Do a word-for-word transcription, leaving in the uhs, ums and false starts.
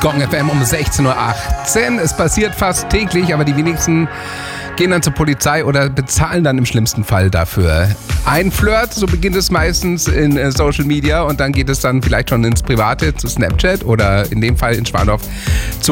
Gong F M um sechzehn Uhr achtzehn. Es passiert fast täglich, aber die wenigsten gehen dann zur Polizei oder bezahlen dann im schlimmsten Fall dafür. Ein Flirt, so beginnt es meistens in äh, Social Media und dann geht es dann vielleicht schon ins Private, zu Snapchat oder in dem Fall in Schwandorf zu